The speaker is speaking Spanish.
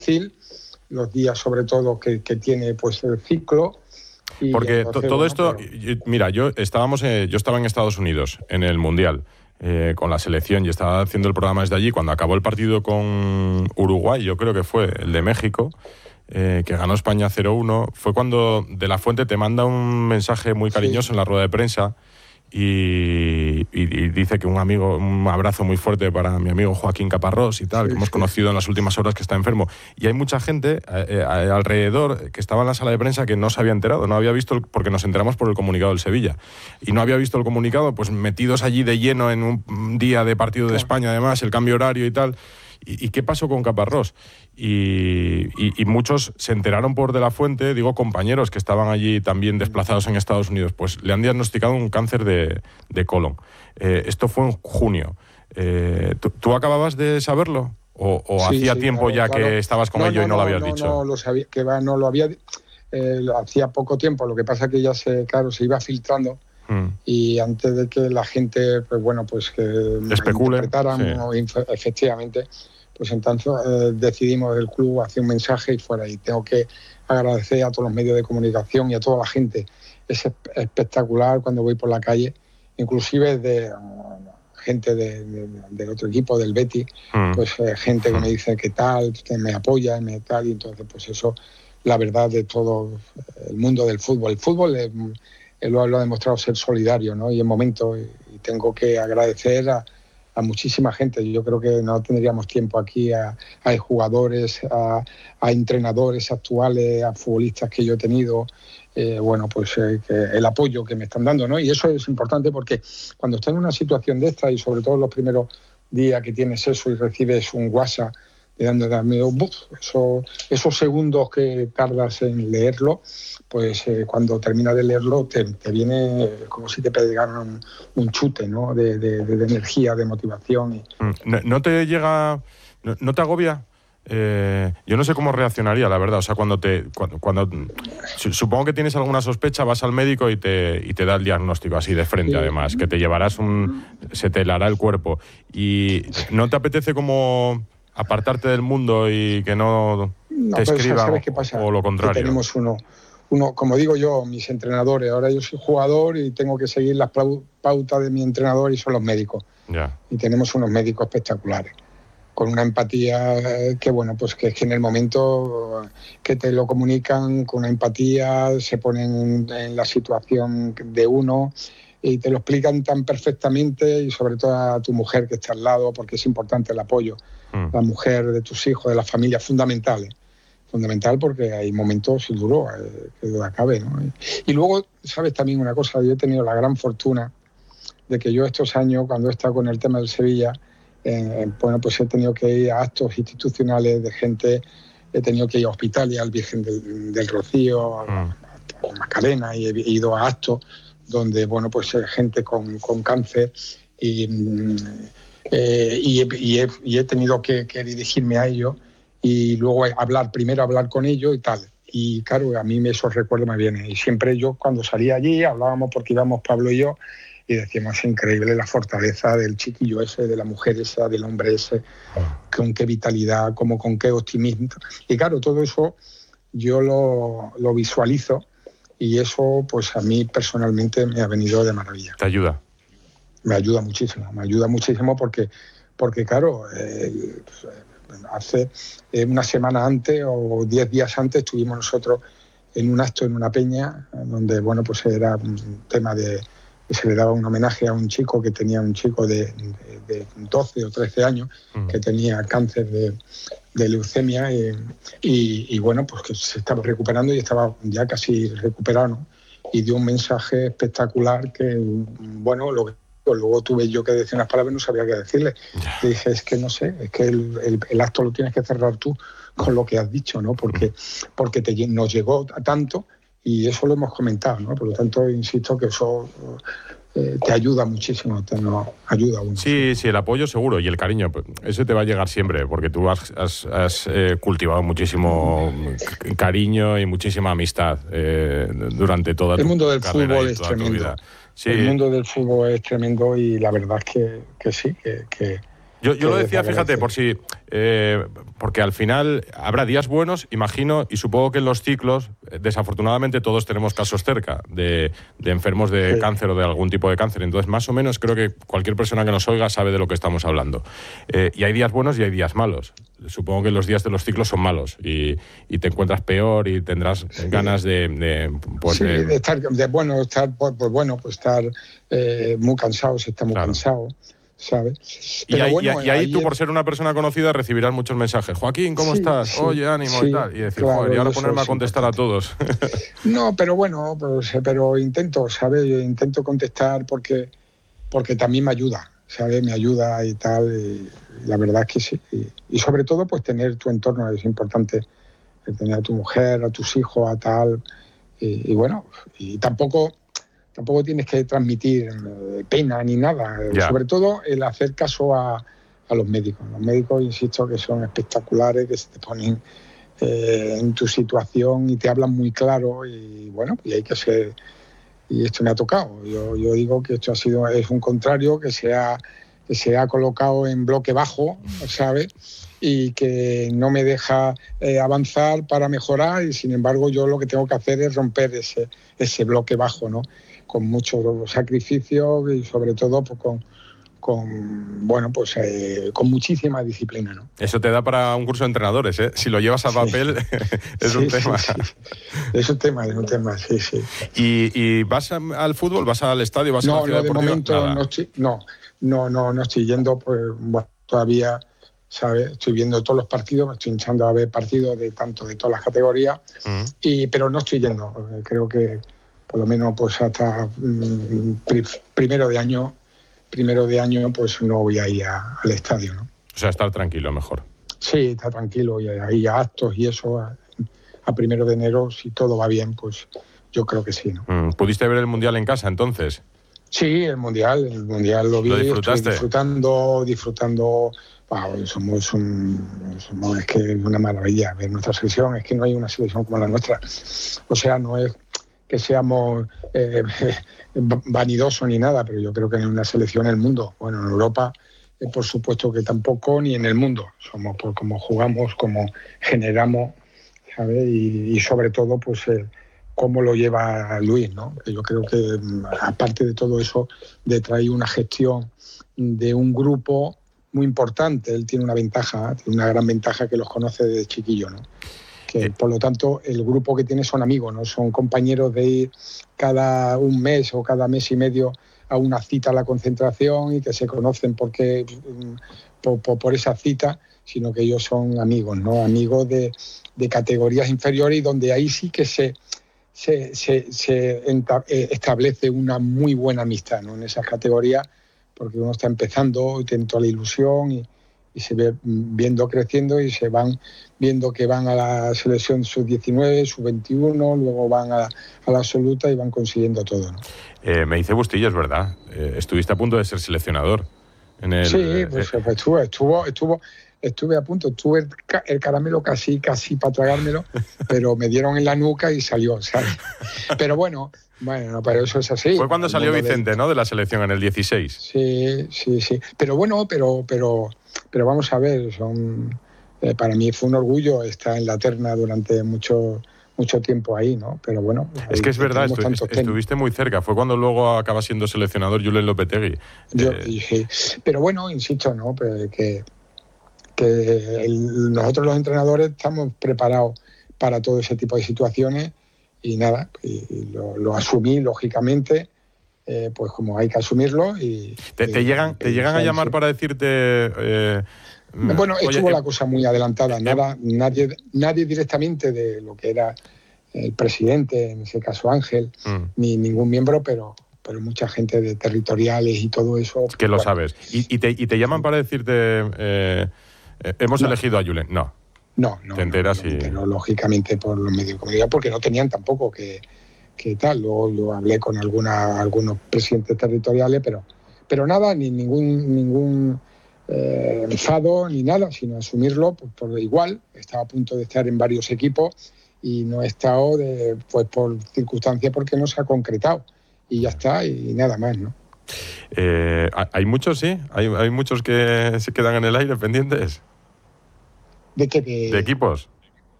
difícil, los días sobre todo que tiene pues el ciclo. Y porque entonces, todo esto, pero... mira, yo estaba en Estados Unidos en el Mundial con la selección y estaba haciendo el programa desde allí. Cuando acabó el partido con Uruguay, yo creo que fue el de México, que ganó España 0-1, fue cuando De La Fuente te manda un mensaje muy cariñoso en la rueda de prensa y dice que un abrazo muy fuerte para mi amigo Joaquín Caparrós y tal, que hemos conocido en las últimas horas, que está enfermo. Y hay mucha gente alrededor que estaba en la sala de prensa que no se había enterado, no había visto, porque nos enteramos por el comunicado del Sevilla, y no había visto el comunicado, pues metidos allí de lleno en un día de partido de España, además, el cambio horario y tal. ¿Y qué pasó con Caparrós? Y muchos se enteraron por De La Fuente, digo compañeros que estaban allí también desplazados en Estados Unidos, pues le han diagnosticado un cáncer de colon. Esto fue en junio. ¿Tú acababas de saberlo? ¿O hacía tiempo claro. Que estabas con ello y no lo habías dicho? No, lo sabía, no lo había... hacía poco tiempo, lo que pasa que ya se iba filtrando. Y antes de que la gente, pues bueno, pues que especule, efectivamente, pues entonces decidimos el club hacer un mensaje y fuera. Y tengo que agradecer a todos los medios de comunicación y a toda la gente. Es espectacular cuando voy por la calle, inclusive de gente del otro equipo, del Betis, pues gente que me dice qué tal, que me apoya, y entonces pues eso, la verdad de todo el mundo del fútbol. El fútbol lo ha demostrado ser solidario, ¿no? Y en momentos, y tengo que agradecer a muchísima gente. Yo creo que no tendríamos tiempo aquí a jugadores, a entrenadores actuales, a futbolistas que yo he tenido, pues el apoyo que me están dando, ¿no? Y eso es importante porque cuando estás en una situación de esta, y sobre todo los primeros días que tienes eso y recibes un WhatsApp esos segundos que tardas en leerlo, pues cuando terminas de leerlo te viene como si te pegaran un chute, ¿no? de energía, de motivación. ¿No te llega, no te agobia? Yo no sé cómo reaccionaría, la verdad. O sea, cuando supongo que tienes alguna sospecha, vas al médico y te da el diagnóstico así de frente, además, que te llevarás se te helará el cuerpo. ¿Y no te apetece como apartarte del mundo y que no te escriban, ¿sabes qué pasa? O lo contrario? Que tenemos uno, como digo yo, mis entrenadores. Ahora yo soy jugador y tengo que seguir las pautas de mi entrenador y son los médicos. Ya. Y tenemos unos médicos espectaculares, con una empatía que, bueno, pues que es que en el momento que te lo comunican, con una empatía, se ponen en la situación de uno y te lo explican tan perfectamente, y sobre todo a tu mujer que está al lado, porque es importante el apoyo. La mujer de tus hijos, de la familia, fundamental porque hay momentos duros, que duda cabe, ¿no? Y luego, sabes también una cosa, yo he tenido la gran fortuna de que yo estos años, cuando he estado con el tema del Sevilla, pues he tenido que ir a actos institucionales de gente, he tenido que ir a hospitales, al Virgen del Rocío, a Macarena, y he ido a actos donde, bueno, pues gente con cáncer, y he tenido que dirigirme a ellos y luego primero hablar con ellos y tal. Y claro, a mí esos recuerdos me vienen. Y siempre yo, cuando salía allí, hablábamos, porque íbamos Pablo y yo, y decíamos, es increíble la fortaleza del chiquillo ese, de la mujer esa, del hombre ese, con qué vitalidad, con qué optimismo. Y claro, todo eso yo lo visualizo, y eso pues a mí personalmente me ha venido de maravilla. ¿Te ayuda? Me ayuda muchísimo porque claro, hace una semana antes o 10 días antes estuvimos nosotros en un acto en una peña donde, bueno, pues era un tema que se le daba un homenaje a un chico que tenía un chico de 12 o 13 años que tenía cáncer de leucemia, y bueno, pues que se estaba recuperando y estaba ya casi recuperado, ¿no? Y dio un mensaje espectacular que, bueno, luego tuve yo que decir unas palabras y no sabía qué decirle. Le dije, es que no sé, es que el acto lo tienes que cerrar tú con lo que has dicho, ¿no? Porque nos llegó a tanto, y eso lo hemos comentado, ¿no? Por lo tanto, insisto que eso te ayuda muchísimo, ayuda a uno. Sí, el apoyo seguro, y el cariño, eso te va a llegar siempre, porque tú has cultivado muchísimo cariño y muchísima amistad durante toda tu carrera. El mundo del fútbol es tremendo. Sí. El mundo del fútbol es tremendo, y la verdad es que sí, que Yo lo decía, fíjate, por si... porque al final habrá días buenos, imagino, y supongo que en los ciclos, desafortunadamente todos tenemos casos cerca de enfermos de cáncer o de algún tipo de cáncer. Entonces, más o menos, creo que cualquier persona que nos oiga sabe de lo que estamos hablando. Y hay días buenos y hay días malos. Supongo que los días de los ciclos son malos y te encuentras peor y tendrás ganas de estar muy cansado, se está muy cansado, ¿sabes? Pero y ahí tú, por ser una persona conocida, recibirás muchos mensajes. Joaquín, ¿cómo estás? Oye, ánimo y tal. Y decir, joder, y ahora ponerme a contestar a todos. No, pero bueno, pero intento, ¿sabes? Intento contestar porque también me ayuda, ¿sabes? Me ayuda y tal, y la verdad es que sí. Y sobre todo, pues tener tu entorno es importante, tener a tu mujer, a tus hijos, a tal, y bueno, y tampoco tienes que transmitir pena ni nada, sobre todo el hacer caso a los médicos. Los médicos, insisto, que son espectaculares, que se te ponen en tu situación y te hablan muy claro, y bueno, y hay que ser... Y esto me ha tocado. Yo digo que esto es un contrario que se ha colocado en bloque bajo, ¿sabes? Y que no me deja avanzar para mejorar, y sin embargo yo lo que tengo que hacer es romper ese bloque bajo, ¿no? Con mucho sacrificio y sobre todo pues, con muchísima disciplina, ¿no? Eso te da para un curso de entrenadores, ¿eh? Si lo llevas a papel, es un tema. Sí. Es un tema, sí. ¿Y vas al fútbol? ¿Vas al estadio? ¿Vas a la ciudad deportiva? De momento no estoy yendo, pues bueno, todavía, ¿sabes? Estoy viendo todos los partidos, me estoy hinchando a ver partidos de todas las categorías, pero no estoy yendo. Creo que por lo menos pues hasta primero de año pues no voy a ir al estadio, ¿no? O sea, estar tranquilo mejor. Sí, estar tranquilo, y hay actos y eso a 1 de enero, si todo va bien, pues yo creo que sí, ¿no? ¿Pudiste ver el Mundial en casa entonces? Sí, el mundial lo vi. ¿Lo disfrutaste? Disfrutando. Wow, es que es una maravilla ver nuestra selección. Es que no hay una selección como la nuestra. O sea, no es que seamos vanidosos ni nada, pero yo creo que en una selección en el mundo, bueno, en Europa, por supuesto que tampoco, ni en el mundo. Somos por cómo jugamos, cómo generamos, ¿sabes? Y sobre todo, pues cómo lo lleva Luis, ¿no? Yo creo que, aparte de todo eso, trae una gestión de un grupo muy importante. Él tiene una gran ventaja, que los conoce desde chiquillo, ¿no? Que por lo tanto el grupo que tiene son amigos, no son compañeros de ir cada un mes o cada mes y medio a una cita a la concentración y que se conocen porque por esa cita, sino que ellos son amigos, ¿no? Amigos de categorías inferiores, y donde ahí sí que se establece una muy buena amistad, ¿no? En esas categorías, porque uno está empezando, tiene toda la ilusión y se ve viendo creciendo, y se van viendo que van a la selección sub-19, sub-21, luego van a la absoluta y van consiguiendo todo, ¿no? Me dice Bustillos, ¿verdad? Estuviste a punto de ser seleccionador. Sí, pues estuve a punto, tuve el caramelo casi para tragármelo, pero me dieron en la nuca y salió, ¿sabes? Pero bueno, pero eso es así. Fue cuando salió Vicente, ¿no? De la selección en el 16. Sí. Pero bueno, pero vamos a ver, para mí fue un orgullo estar en la terna durante mucho tiempo ahí, ¿no? Pero bueno... Es que es verdad, estuviste muy cerca. Fue cuando luego acaba siendo seleccionador Julen Lopetegui. Sí. Pero bueno, insisto, ¿no? Que nosotros los entrenadores estamos preparados para todo ese tipo de situaciones, y nada, y lo asumí, lógicamente, pues como hay que asumirlo. ¿Te llegan a llamar para decirte...? Bueno, estuvo la cosa muy adelantada. Nadie directamente de lo que era el presidente, en ese caso Ángel, ni ningún miembro, pero mucha gente de territoriales y todo eso. Que lo sabes. ¿Y te llaman para decirte hemos elegido a Julen? No. Te enteras pero lógicamente por los medios de comunicación, porque no tenían tampoco que tal. Luego hablé con algunos presidentes territoriales, pero nada, ni ningún enfado ni nada, sino asumirlo por igual. Estaba a punto de estar en varios equipos y no he estado por circunstancias, porque no se ha concretado, y ya está, y nada más, ¿no? ¿Hay muchos, sí? ¿Hay muchos que se quedan en el aire pendientes? ¿De qué? ¿De equipos?